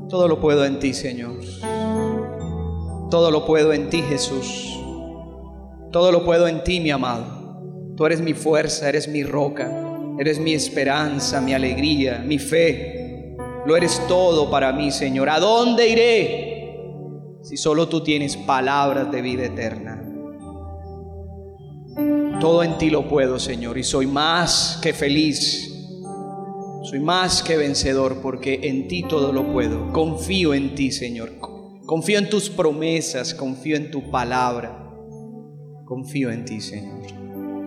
Todo lo puedo en ti, Señor. Todo lo puedo en ti, Jesús. Todo lo puedo en ti, mi amado. Tú eres mi fuerza, eres mi roca, eres mi esperanza, mi alegría, mi fe. Lo eres todo para mí, Señor. ¿A dónde iré si solo tú tienes palabras de vida eterna? Todo en ti lo puedo, Señor, y soy más que feliz. Soy más que vencedor porque en ti todo lo puedo. Confío en ti, Señor. Confío en tus promesas, confío en tu palabra. Confío en ti, Señor.